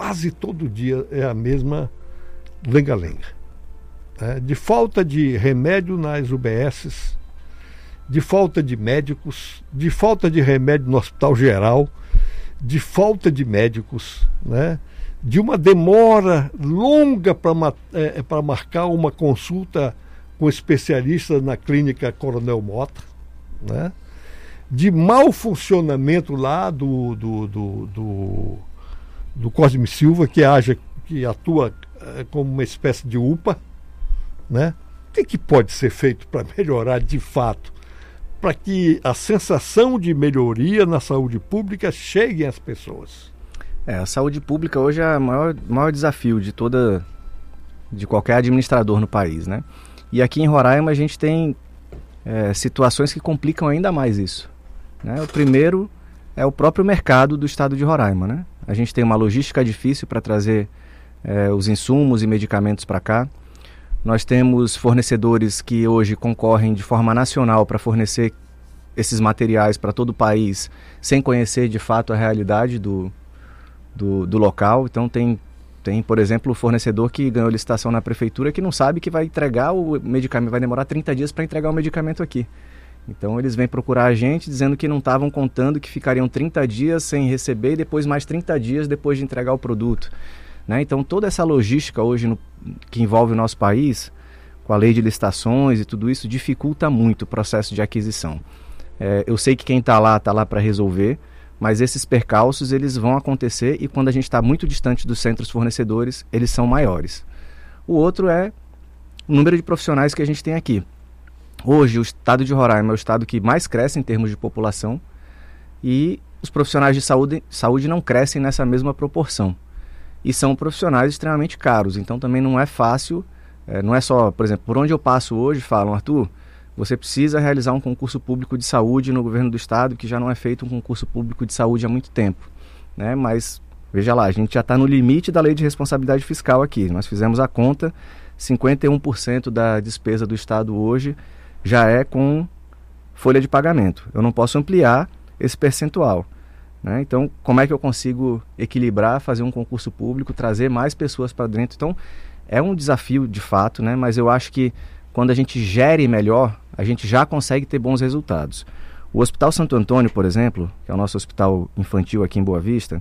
quase todo dia é a mesma lenga-lenga. De falta de remédio nas UBSs, de falta de médicos, de falta de remédio no Hospital Geral, de falta de médicos, né? De uma demora longa para marcar uma consulta com especialistas na clínica Coronel Mota, né? De mau funcionamento lá do Cosme Silva, que atua como uma espécie de UPA, né? O que pode ser feito para melhorar de fato, para que a sensação de melhoria na saúde pública chegue às pessoas? A saúde pública hoje é o maior desafio de qualquer administrador no país, né? E aqui em Roraima a gente tem situações que complicam ainda mais isso, né? O primeiro é o próprio mercado do estado de Roraima, né? A gente tem uma logística difícil para trazer os insumos e medicamentos para cá. Nós temos fornecedores que hoje concorrem de forma nacional para fornecer esses materiais para todo o país, sem conhecer de fato a realidade do local. Então tem, por exemplo, o fornecedor que ganhou licitação na prefeitura que não sabe que vai entregar o medicamento, vai demorar 30 dias para entregar o medicamento aqui. Então eles vêm procurar a gente dizendo que não estavam contando que ficariam 30 dias sem receber e depois mais 30 dias depois de entregar o produto, né? Então toda essa logística hoje que envolve o nosso país, com a lei de licitações e tudo isso, dificulta muito o processo de aquisição. Eu sei que quem está lá para resolver, mas esses percalços eles vão acontecer e quando a gente está muito distante dos centros fornecedores, eles são maiores. O outro é o número de profissionais que a gente tem aqui. Hoje o estado de Roraima é o estado que mais cresce em termos de população e os profissionais de saúde não crescem nessa mesma proporção. E são profissionais extremamente caros, então também não é fácil, não é só, por exemplo, por onde eu passo hoje, falam, Arthur, você precisa realizar um concurso público de saúde no governo do estado, que já não é feito um concurso público de saúde há muito tempo, né? Mas, veja lá, a gente já está no limite da lei de responsabilidade fiscal aqui. Nós fizemos a conta, 51% da despesa do estado hoje já é com folha de pagamento. Eu não posso ampliar esse percentual, né? Então, como é que eu consigo equilibrar, fazer um concurso público, trazer mais pessoas para dentro? Então, é um desafio de fato, né? Mas eu acho que quando a gente gere melhor, a gente já consegue ter bons resultados. O Hospital Santo Antônio, por exemplo, que é o nosso hospital infantil aqui em Boa Vista,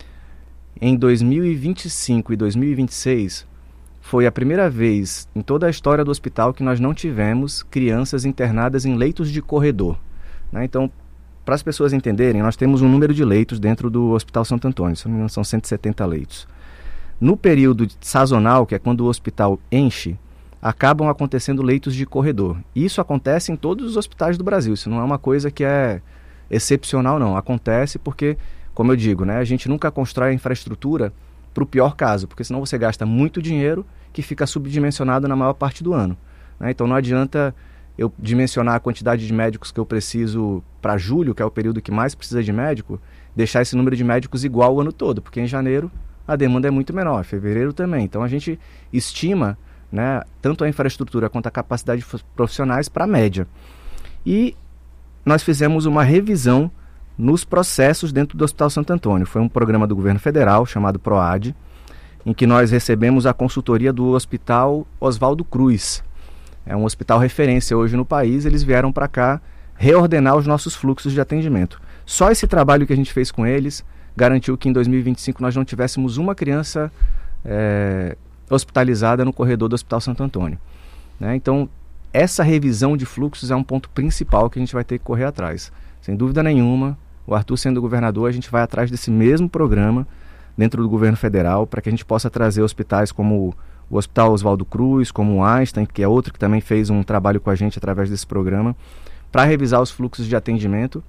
em 2025 e 2026, foi a primeira vez em toda a história do hospital que nós não tivemos crianças internadas em leitos de corredor, né? Então, para as pessoas entenderem, nós temos um número de leitos dentro do Hospital Santo Antônio, se não me engano, são 170 leitos. No período sazonal, que é quando o hospital enche, acabam acontecendo leitos de corredor. Isso acontece em todos os hospitais do Brasil, isso não é uma coisa que é excepcional, não. Acontece porque, como eu digo, né, a gente nunca constrói a infraestrutura para o pior caso, porque senão você gasta muito dinheiro que fica subdimensionado na maior parte do ano, né? Então não adianta eu dimensionar a quantidade de médicos que eu preciso para julho, que é o período que mais precisa de médico, deixar esse número de médicos igual o ano todo, porque em janeiro a demanda é muito menor, fevereiro também. Então a gente estima, né, tanto a infraestrutura quanto a capacidade de profissionais para a média. E nós fizemos uma revisão nos processos dentro do Hospital Santo Antônio. Foi um programa do governo federal chamado PROAD, em que nós recebemos a consultoria do Hospital Oswaldo Cruz. É um hospital referência hoje no país. Eles vieram para cá reordenar os nossos fluxos de atendimento. Só esse trabalho que a gente fez com eles garantiu que em 2025 nós não tivéssemos uma criança hospitalizada no corredor do Hospital Santo Antônio, né? Então, essa revisão de fluxos é um ponto principal que a gente vai ter que correr atrás. Sem dúvida nenhuma, o Arthur sendo governador, a gente vai atrás desse mesmo programa dentro do governo federal, para que a gente possa trazer hospitais como o Hospital Oswaldo Cruz, como o Einstein, que é outro que também fez um trabalho com a gente através desse programa, para revisar os fluxos de atendimento.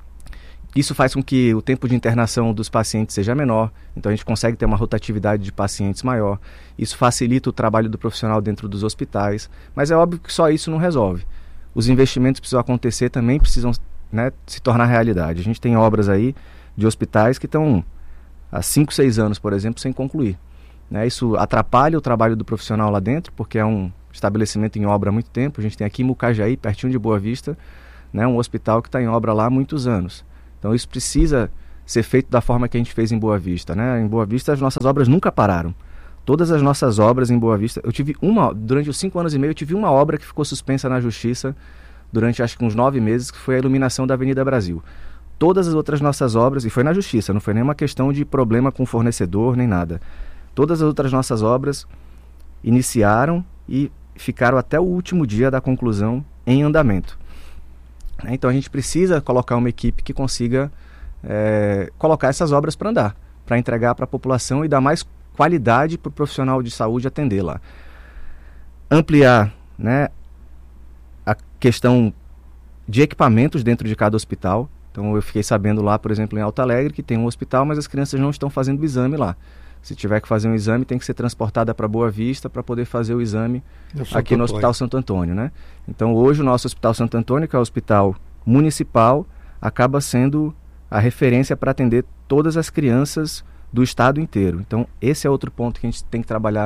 Isso faz com que o tempo de internação dos pacientes seja menor, então a gente consegue ter uma rotatividade de pacientes maior. Isso facilita o trabalho do profissional dentro dos hospitais, mas é óbvio que só isso não resolve. Os investimentos precisam acontecer, também precisam, né, se tornar realidade. A gente tem obras aí de hospitais que estão há 5, 6 anos, por exemplo, sem concluir, né? Isso atrapalha o trabalho do profissional lá dentro, porque é um estabelecimento em obra há muito tempo. A gente tem aqui em Mucajaí, pertinho de Boa Vista, né, um hospital que está em obra lá há muitos anos. Então isso precisa ser feito da forma que a gente fez em Boa Vista, né? Em Boa Vista as nossas obras nunca pararam. Todas as nossas obras em Boa Vista, durante os 5 anos e meio, eu tive uma obra que ficou suspensa na Justiça durante acho que uns 9 meses, que foi a iluminação da Avenida Brasil. Todas as outras nossas obras, e foi na Justiça, não foi nenhuma questão de problema com o fornecedor, nem nada. Todas as outras nossas obras iniciaram e ficaram até o último dia da conclusão em andamento. Então a gente precisa colocar uma equipe que consiga colocar essas obras para andar, para entregar para a população e dar mais qualidade para o profissional de saúde atender lá. Ampliar, né, a questão de equipamentos dentro de cada hospital. Então eu fiquei sabendo lá, por exemplo, em Alto Alegre, que tem um hospital, mas as crianças não estão fazendo o exame lá. Se tiver que fazer um exame, tem que ser transportada para Boa Vista para poder fazer o exame aqui no Hospital Santo Antônio, né? Então hoje o nosso Hospital Santo Antônio, que é o hospital municipal, acaba sendo a referência para atender todas as crianças do estado inteiro. Então esse é outro ponto que a gente tem que trabalhar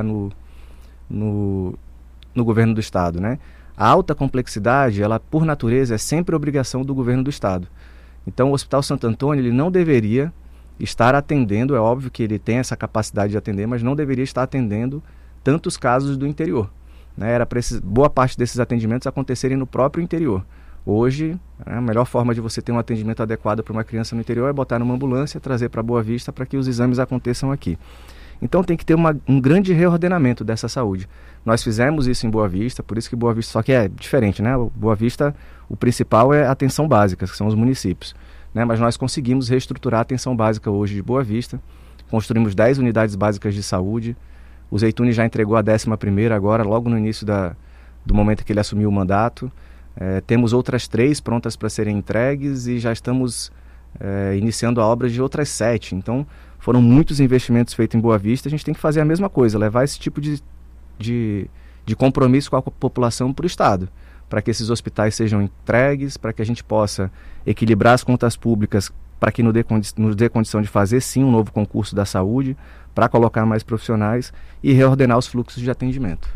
no governo do estado, né? A alta complexidade, ela por natureza é sempre obrigação do governo do estado. Então o Hospital Santo Antônio, ele não deveria estar atendendo, é óbvio que ele tem essa capacidade de atender, mas não deveria estar atendendo tantos casos do interior, né? Era para boa parte desses atendimentos acontecerem no próprio interior. Hoje, a melhor forma de você ter um atendimento adequado para uma criança no interior é botar numa ambulância, trazer para Boa Vista para que os exames aconteçam aqui. Então tem que ter um grande reordenamento dessa saúde. Nós fizemos isso em Boa Vista, por isso que Boa Vista, só que é diferente, né? Boa Vista, o principal é a atenção básica, que são os municípios, né? Mas nós conseguimos reestruturar a atenção básica hoje de Boa Vista, construímos 10 unidades básicas de saúde, o Zeituni já entregou a 11ª agora, logo no início do momento que ele assumiu o mandato. Temos outras 3 prontas para serem entregues e já estamos iniciando a obra de outras 7. Então, foram muitos investimentos feitos em Boa Vista. A gente tem que fazer a mesma coisa, levar esse tipo de compromisso com a população para o Estado, para que esses hospitais sejam entregues, para que a gente possa equilibrar as contas públicas, para que nos dê condição de fazer sim um novo concurso da saúde, para colocar mais profissionais e reordenar os fluxos de atendimento.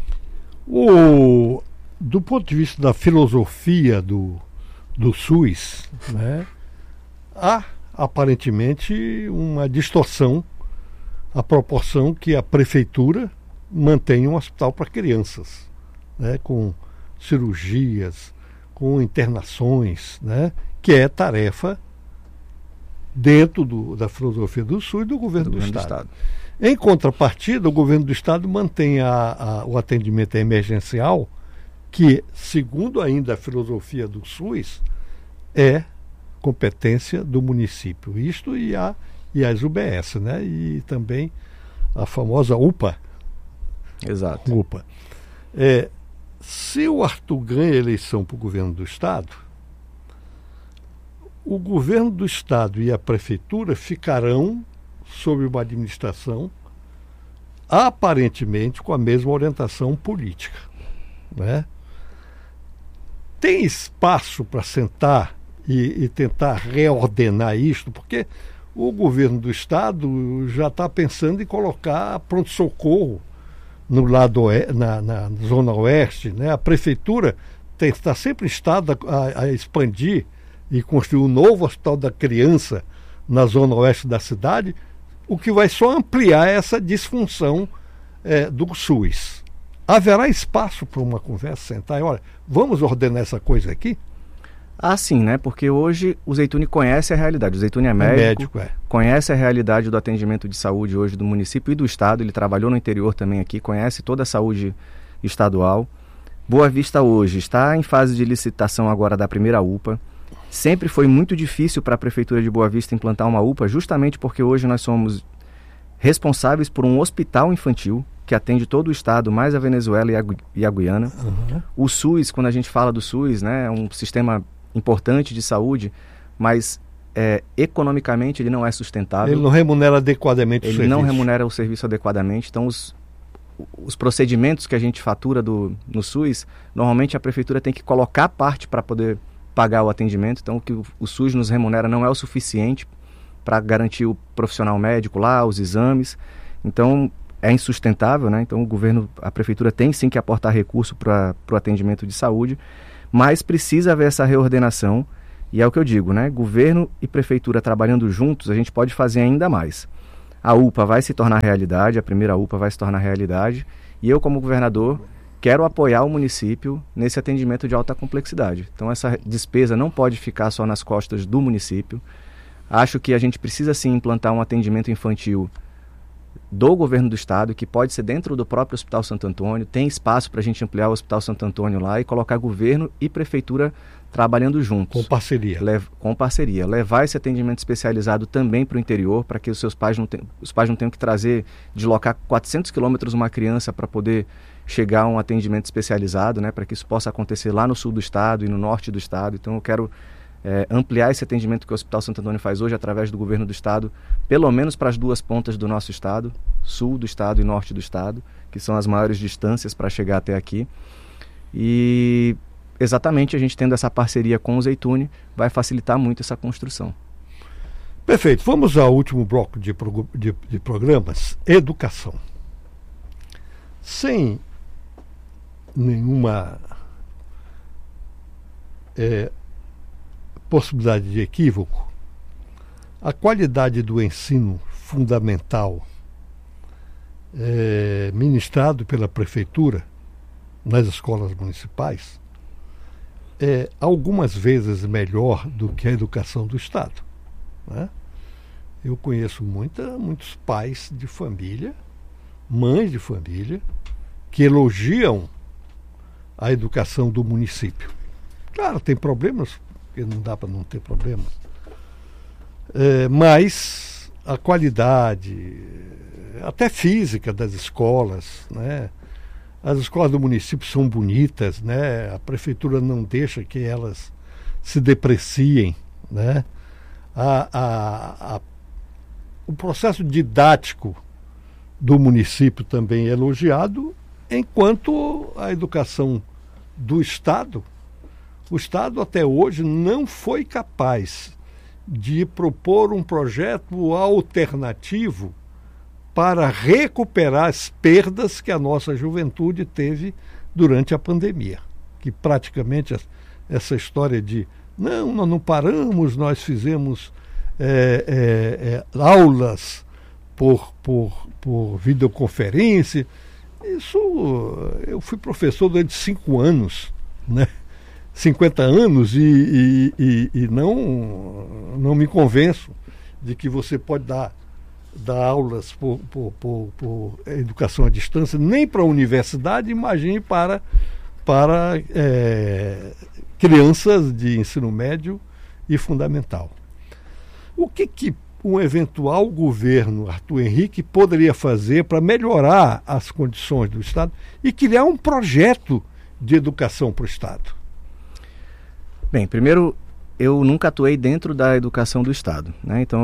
Do ponto de vista da filosofia do SUS, né, há aparentemente uma distorção à proporção que a prefeitura mantém um hospital para crianças, né, com cirurgias, com internações, né, que é tarefa dentro da filosofia do SUS e do governo do Estado. Em contrapartida, o governo do Estado mantém o atendimento emergencial, que, segundo ainda a filosofia do SUS, é competência do município. Isto e as UBS, né? E também a famosa UPA. Exato. UPA. Se o Arthur ganha a eleição para o governo do Estado, o governo do Estado e a prefeitura ficarão sob uma administração aparentemente com a mesma orientação política, né? Tem espaço para sentar e tentar reordenar isto, porque o governo do Estado já está pensando em colocar pronto-socorro no lado na zona oeste, né? A prefeitura está sempre em estado a expandir e construir um novo hospital da criança na zona oeste da cidade, o que vai só ampliar essa disfunção do SUS. Haverá espaço para uma conversa, sentar e, olha, vamos ordenar essa coisa aqui? Ah, sim, né? Porque hoje o Zeituni conhece a realidade. O Zeituni é médico, conhece a realidade do atendimento de saúde hoje do município e do estado. Ele trabalhou no interior também aqui, conhece toda a saúde estadual. Boa Vista hoje está em fase de licitação agora da primeira UPA. Sempre foi muito difícil para a Prefeitura de Boa Vista implantar uma UPA, justamente porque hoje nós somos responsáveis por um hospital infantil que atende todo o estado, mais a Venezuela e a Guiana. Uhum. O SUS, quando a gente fala do SUS, né, é um sistema importante de saúde, mas economicamente ele não é sustentável. Ele não remunera adequadamente o serviço. Ele não remunera o serviço adequadamente. Então, os procedimentos que a gente fatura no SUS, normalmente a Prefeitura tem que colocar parte para poder pagar o atendimento. Então, o que o SUS nos remunera não é o suficiente para garantir o profissional médico lá, os exames. Então, é insustentável, né? Então, a Prefeitura tem sim que aportar recurso para o atendimento de saúde, mas precisa haver essa reordenação E é o que eu digo, né? Governo e prefeitura trabalhando juntos, a gente pode fazer ainda mais. A UPA vai se tornar realidade, a primeira UPA vai se tornar realidade, e eu, como governador, quero apoiar o município nesse atendimento de alta complexidade. Então essa despesa não pode ficar só nas costas do município. Acho que a gente precisa sim implantar um atendimento infantil do governo do estado, que pode ser dentro do próprio Hospital Santo Antônio. Tem espaço para a gente ampliar o Hospital Santo Antônio lá e colocar governo e prefeitura trabalhando juntos. Com parceria. Com parceria. Levar esse atendimento especializado também para o interior, para que os pais não tenham que deslocar 400 quilômetros uma criança para poder chegar a um atendimento especializado, né, para que isso possa acontecer lá no sul do estado e no norte do estado. Então eu quero ampliar esse atendimento que o Hospital Santo Antônio faz hoje através do governo do estado, pelo menos para as duas pontas do nosso estado, sul do estado e norte do estado, que são as maiores distâncias para chegar até aqui. E exatamente a gente tendo essa parceria com o Zeytuni vai facilitar muito essa construção. Perfeito. Vamos ao último bloco de programas, educação. Sem nenhuma possibilidade de equívoco, a qualidade do ensino fundamental ministrado pela prefeitura nas escolas municipais é algumas vezes melhor do que a educação do estado, né? Eu conheço muitos pais de família, mães de família, que elogiam a educação do município. Claro, tem problemas, porque não dá para não ter problemas, mas a qualidade, até física das escolas, né? As escolas do município são bonitas, né? A prefeitura não deixa que elas se depreciem, né? O processo didático do município também é elogiado, enquanto a educação do estado, o estado até hoje não foi capaz de propor um projeto alternativo para recuperar as perdas que a nossa juventude teve durante a pandemia. Que praticamente essa história de nós não paramos, nós fizemos aulas por videoconferência. Isso, eu fui professor durante 5 anos, né? 50 anos e não me convenço de que você pode dar aulas por educação à distância, nem para a universidade, imagine para crianças de ensino médio e fundamental. O que um eventual governo Arthur Henrique poderia fazer para melhorar as condições do Estado e criar um projeto de educação para o Estado? Bem, primeiro, eu nunca atuei dentro da educação do Estado, né? Então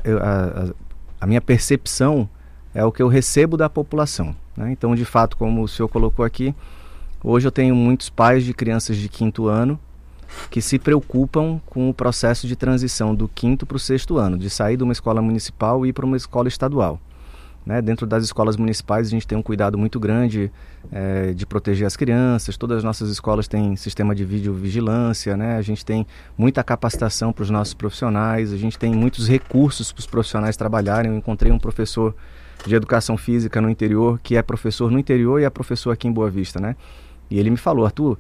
a minha percepção é o que eu recebo da população, né? Então, de fato, como o senhor colocou aqui, hoje eu tenho muitos pais de crianças de 5º ano que se preocupam com o processo de transição do 5º para o 6º ano, de sair de uma escola municipal e ir para uma escola estadual, né? Dentro das escolas municipais a gente tem um cuidado muito grande de proteger as crianças. Todas as nossas escolas têm sistema de videovigilância, né? A gente tem muita capacitação para os nossos profissionais, a gente tem muitos recursos para os profissionais trabalharem. Eu encontrei um professor de educação física no interior, que é professor no interior e é professor aqui em Boa Vista, né? E ele me falou, Arthur,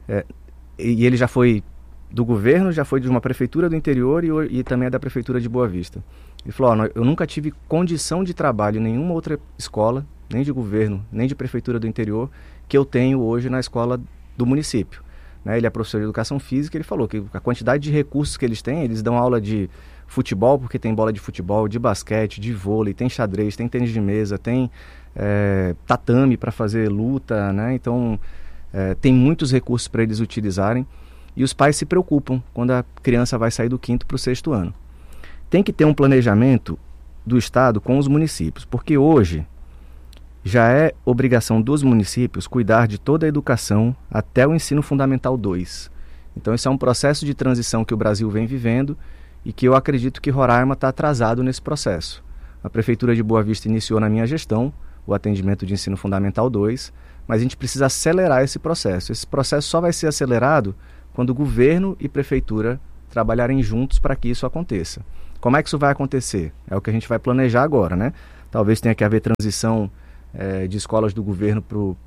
e ele já foi do governo, já foi de uma prefeitura do interior e também é da prefeitura de Boa Vista. Ele falou, eu nunca tive condição de trabalho em nenhuma outra escola, nem de governo, nem de prefeitura do interior, que eu tenho hoje na escola do município, né? Ele é professor de educação física, ele falou que a quantidade de recursos que eles têm, eles dão aula de futebol, porque tem bola de futebol, de basquete, de vôlei, tem xadrez, tem tênis de mesa, tem tatame para fazer luta, né? Então tem muitos recursos para eles utilizarem, e os pais se preocupam quando a criança vai sair do 5º para o 6º ano. Tem que ter um planejamento do Estado com os municípios, porque hoje já é obrigação dos municípios cuidar de toda a educação até o ensino fundamental 2. Então esse é um processo de transição que o Brasil vem vivendo e que eu acredito que Roraima está atrasado nesse processo. A Prefeitura de Boa Vista iniciou na minha gestão o atendimento de ensino fundamental 2, mas a gente precisa acelerar esse processo. Esse processo só vai ser acelerado quando o governo e prefeitura trabalharem juntos para que isso aconteça. Como é que isso vai acontecer? É o que a gente vai planejar agora, né? Talvez tenha que haver transição de escolas do governo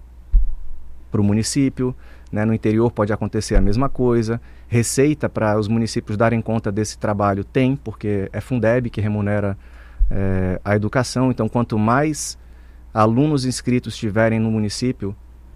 para o município, né? No interior pode acontecer a mesma coisa. Receita para os municípios darem conta desse trabalho tem, porque é Fundeb que remunera a educação. Então, quanto mais alunos inscritos tiverem no município,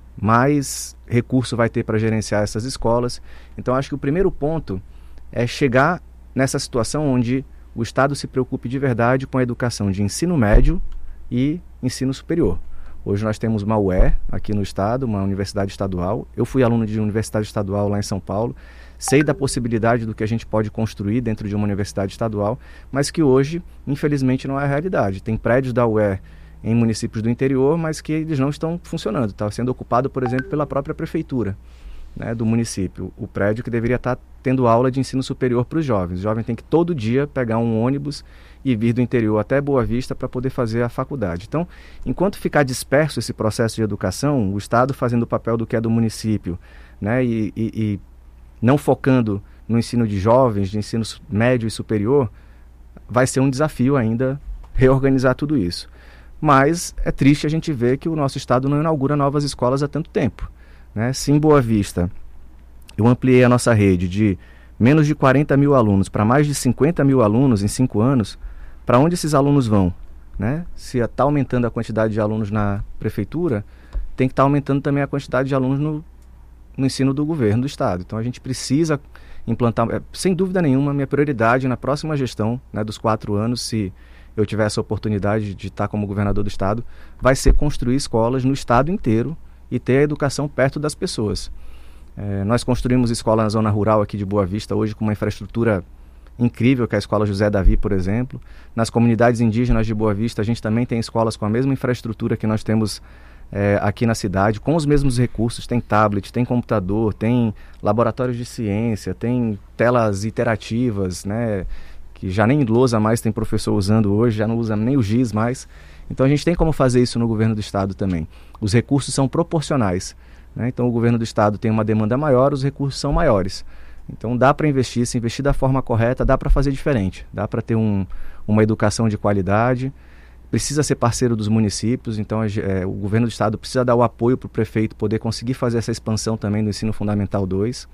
mais recurso vai ter para gerenciar essas escolas. Então, acho que o primeiro ponto é chegar nessa situação onde o Estado se preocupe de verdade com a educação de ensino médio e ensino superior. Hoje nós temos uma UER aqui no estado, uma universidade estadual. Eu fui aluno de universidade estadual lá em São Paulo. Sei da possibilidade do que a gente pode construir dentro de uma universidade estadual, mas que hoje, infelizmente, não é a realidade. Tem prédios da UER em municípios do interior, mas que eles não estão funcionando. Está sendo ocupado, por exemplo, pela própria prefeitura, né, do município. O prédio que deveria estar tendo aula de ensino superior para os jovens. O jovem tem que todo dia pegar um ônibus e vir do interior até Boa Vista para poder fazer a faculdade. Então, enquanto ficar disperso esse processo de educação, o Estado fazendo o papel do que é do município, né, e não focando no ensino de jovens, de ensino médio e superior, vai ser um desafio ainda reorganizar tudo isso. Mas é triste a gente ver que o nosso Estado não inaugura novas escolas há tanto tempo, né? Se em Boa Vista eu ampliei a nossa rede de menos de 40 mil alunos para mais de 50 mil alunos em 5 anos, para onde esses alunos vão, né? Se está aumentando a quantidade de alunos na prefeitura, tem que estar aumentando também a quantidade de alunos no ensino do governo do Estado. Então a gente precisa implantar, sem dúvida nenhuma, minha prioridade na próxima gestão, né, dos 4 anos, se eu tiver essa oportunidade de estar como governador do Estado, vai ser construir escolas no Estado inteiro e ter a educação perto das pessoas. Nós construímos escola na zona rural aqui de Boa Vista hoje com uma infraestrutura incrível, que é a Escola José Davi, por exemplo. Nas comunidades indígenas de Boa Vista, a gente também tem escolas com a mesma infraestrutura que nós temos aqui na cidade, com os mesmos recursos. Tem tablet, tem computador, tem laboratórios de ciência, tem telas interativas, né, que já nem lousa mais tem professor usando hoje, já não usa nem o giz mais. Então a gente tem como fazer isso no governo do Estado também. Os recursos são proporcionais, né? Então o governo do Estado tem uma demanda maior, os recursos são maiores. Então dá para investir, se investir da forma correta, dá para fazer diferente. Dá para ter uma educação de qualidade, precisa ser parceiro dos municípios. Então o governo do Estado precisa dar o apoio para o prefeito poder conseguir fazer essa expansão também do Ensino Fundamental 2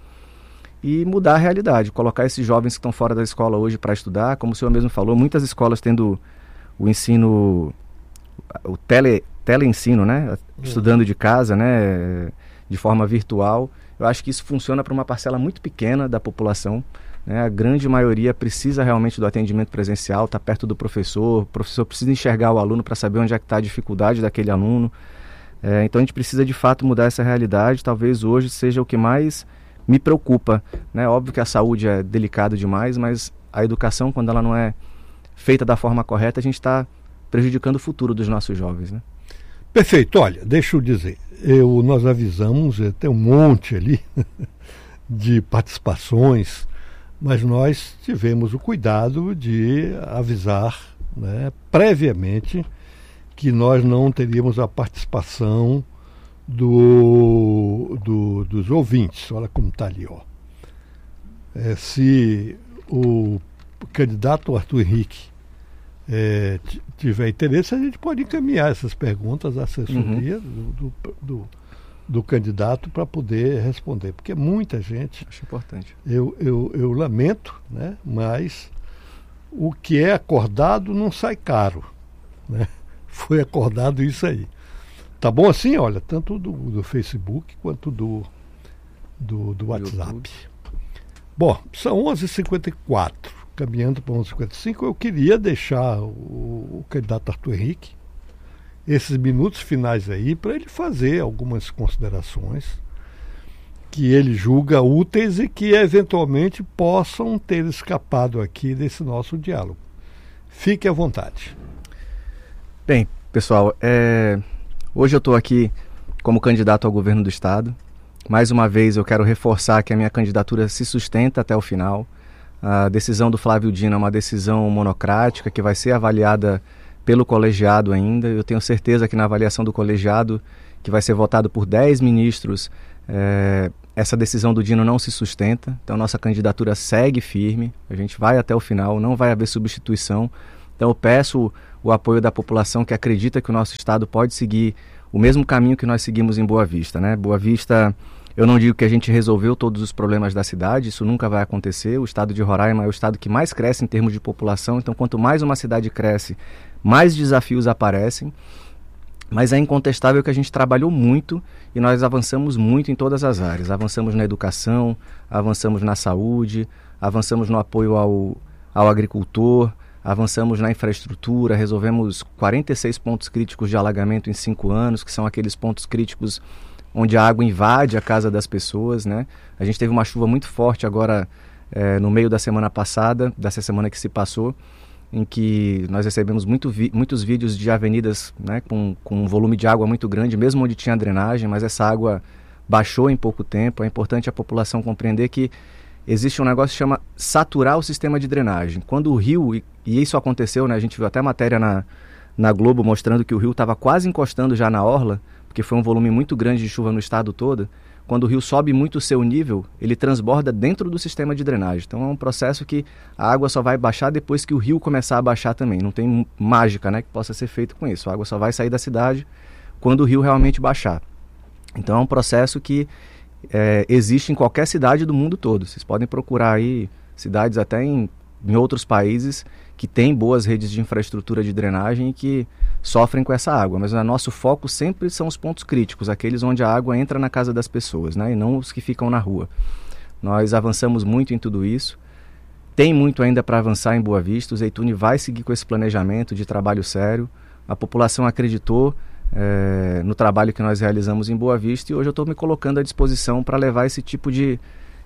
e mudar a realidade, colocar esses jovens que estão fora da escola hoje para estudar. Como o senhor mesmo falou, muitas escolas tendo o ensino, o teleensino, né? Estudando de casa, né? De forma virtual. Eu acho que isso funciona para uma parcela muito pequena da população, né? A grande maioria precisa realmente do atendimento presencial, está perto do professor, o professor precisa enxergar o aluno para saber onde é que está a dificuldade daquele aluno. Então a gente precisa de fato mudar essa realidade. Talvez hoje seja o que mais me preocupa, né? Óbvio que a saúde é delicado demais, mas a educação, quando ela não é feita da forma correta, a gente está prejudicando o futuro dos nossos jovens, né? Perfeito. Olha, deixa eu dizer, nós avisamos, tem um monte ali de participações, mas nós tivemos o cuidado de avisar, né, previamente que nós não teríamos a participação dos ouvintes. Olha como está ali, ó. Se o candidato Arthur Henrique tiver interesse, a gente pode encaminhar essas perguntas à assessoria do candidato para poder responder, porque muita gente... Acho importante. Eu lamento, né, mas o que é acordado não sai caro, né? Foi acordado isso aí. Tá bom assim? Olha, tanto do Facebook quanto do WhatsApp. YouTube. Bom, são 11h54, caminhando para 11h55. Eu queria deixar o candidato Arthur Henrique esses minutos finais aí para ele fazer algumas considerações que ele julga úteis e que eventualmente possam ter escapado aqui desse nosso diálogo. Fique à vontade. Bem, pessoal, hoje eu estou aqui como candidato ao governo do Estado. Mais uma vez eu quero reforçar que a minha candidatura se sustenta até o final. A decisão do Flávio Dino é uma decisão monocrática que vai ser avaliada pelo colegiado ainda. Eu tenho certeza que na avaliação do colegiado, que vai ser votado por 10 ministros, essa decisão do Dino não se sustenta, então nossa candidatura segue firme, a gente vai até o final, não vai haver substituição. Então eu peço o apoio da população que acredita que o nosso estado pode seguir o mesmo caminho que nós seguimos em Boa Vista, né? Boa Vista, eu não digo que a gente resolveu todos os problemas da cidade, isso nunca vai acontecer. O estado de Roraima é o estado que mais cresce em termos de população, então quanto mais uma cidade cresce, mais desafios aparecem. Mas é incontestável que a gente trabalhou muito e nós avançamos muito em todas as áreas. Avançamos na educação, avançamos na saúde, avançamos no apoio ao agricultor, avançamos na infraestrutura, resolvemos 46 pontos críticos de alagamento em 5 anos, que são aqueles pontos críticos onde a água invade a casa das pessoas, né? A gente teve uma chuva muito forte agora no meio da semana passada, dessa semana que se passou, em que nós recebemos muitos vídeos de avenidas, né, com um volume de água muito grande, mesmo onde tinha drenagem, mas essa água baixou em pouco tempo. É importante a população compreender que existe um negócio que chama saturar o sistema de drenagem. Quando o rio, e isso aconteceu, né, a gente viu até matéria na Globo mostrando que o rio estava quase encostando já na orla, porque foi um volume muito grande de chuva no estado todo. Quando o rio sobe muito o seu nível, ele transborda dentro do sistema de drenagem. Então é um processo que a água só vai baixar depois que o rio começar a baixar também. Não tem mágica, né, que possa ser feito com isso. A água só vai sair da cidade quando o rio realmente baixar. Então é um processo que existe em qualquer cidade do mundo todo. Vocês podem procurar aí cidades até em outros países que têm boas redes de infraestrutura de drenagem e que sofrem com essa água, mas o nosso foco sempre são os pontos críticos, aqueles onde a água entra na casa das pessoas, né, e não os que ficam na rua. Nós avançamos muito em tudo isso, tem muito ainda para avançar em Boa Vista. O Zeytuni vai seguir com esse planejamento de trabalho sério, a população acreditou no trabalho que nós realizamos em Boa Vista e hoje eu estou me colocando à disposição para levar esse tipo de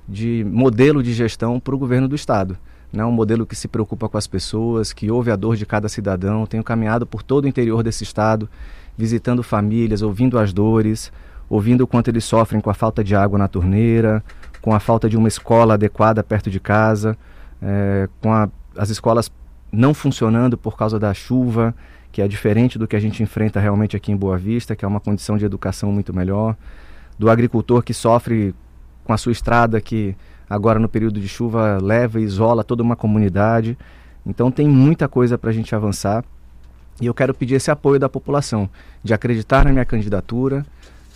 modelo de gestão para o governo do estado. Um modelo que se preocupa com as pessoas, que ouve a dor de cada cidadão. Tenho caminhado por todo o interior desse estado, visitando famílias, ouvindo as dores, ouvindo o quanto eles sofrem com a falta de água na torneira, com a falta de uma escola adequada perto de casa, com as escolas não funcionando por causa da chuva, que é diferente do que a gente enfrenta realmente aqui em Boa Vista, que é uma condição de educação muito melhor, do agricultor que sofre com a sua estrada, que agora no período de chuva leva e isola toda uma comunidade. Então tem muita coisa para a gente avançar e eu quero pedir esse apoio da população, de acreditar na minha candidatura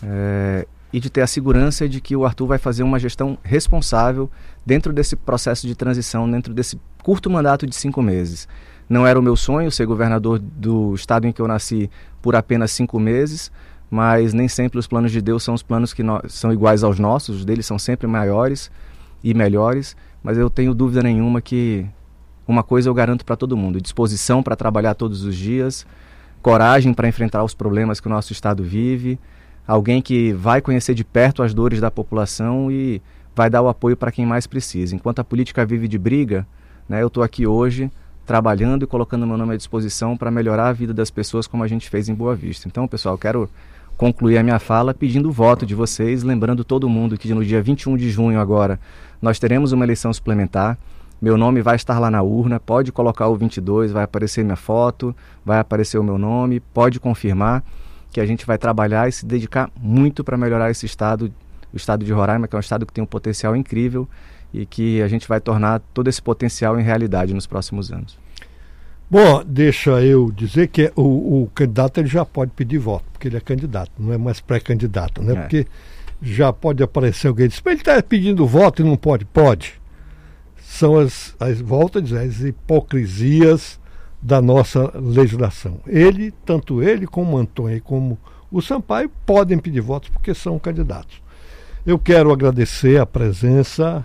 e de ter a segurança de que o Arthur vai fazer uma gestão responsável dentro desse processo de transição, dentro desse curto mandato de 5 meses. Não era o meu sonho ser governador do estado em que eu nasci por apenas 5 meses, mas nem sempre os planos de Deus são os planos que são iguais aos nossos, os deles são sempre maiores e melhores, mas eu tenho dúvida nenhuma que uma coisa eu garanto para todo mundo: disposição para trabalhar todos os dias, coragem para enfrentar os problemas que o nosso estado vive, alguém que vai conhecer de perto as dores da população e vai dar o apoio para quem mais precisa. Enquanto a política vive de briga, né, eu estou aqui hoje trabalhando e colocando meu nome à disposição para melhorar a vida das pessoas como a gente fez em Boa Vista. Então, pessoal, eu quero concluir a minha fala pedindo o voto de vocês, lembrando todo mundo que no dia 21 de junho agora nós teremos uma eleição suplementar. Meu nome vai estar lá na urna, pode colocar o 22, vai aparecer minha foto, vai aparecer o meu nome, pode confirmar que a gente vai trabalhar e se dedicar muito para melhorar esse estado, o estado de Roraima, que é um estado que tem um potencial incrível e que a gente vai tornar todo esse potencial em realidade nos próximos anos. Bom, deixa eu dizer que o candidato ele já pode pedir voto, porque ele é candidato, não é mais pré-candidato, né? Porque já pode aparecer alguém e dizer, mas ele está pedindo voto e não pode. Pode. São volto a dizer, as hipocrisias da nossa legislação. Tanto ele como o Antônio e como o Sampaio podem pedir votos porque são candidatos. Eu quero agradecer a presença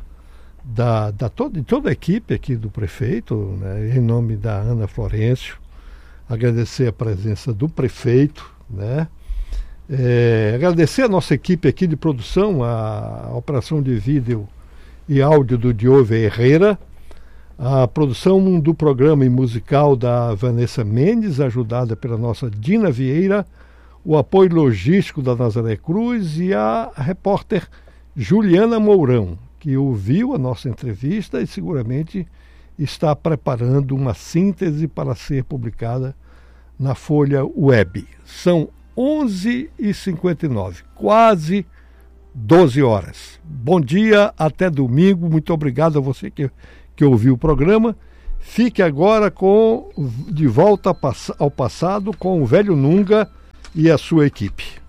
de toda a equipe aqui do prefeito, né, em nome da Ana Florencio, agradecer a presença do prefeito, né, agradecer a nossa equipe aqui de produção, a operação de vídeo e áudio do Diogo Herrera, a produção do programa e musical da Vanessa Mendes, ajudada pela nossa Dina Vieira, o apoio logístico da Nazaré Cruz e a repórter Juliana Mourão, que ouviu a nossa entrevista e seguramente está preparando uma síntese para ser publicada na Folha Web. São 11h59, quase 12 horas. Bom dia, até domingo. Muito obrigado a você que ouviu o programa. Fique agora de volta ao passado com o velho Nunga e a sua equipe.